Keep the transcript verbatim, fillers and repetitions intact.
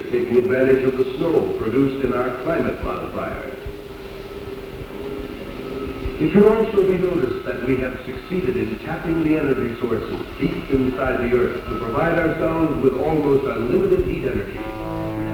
taking advantage of the snow produced in our climate modifiers. It should also be noticed that we have succeeded in tapping the energy sources deep inside the Earth to provide ourselves with almost unlimited heat energy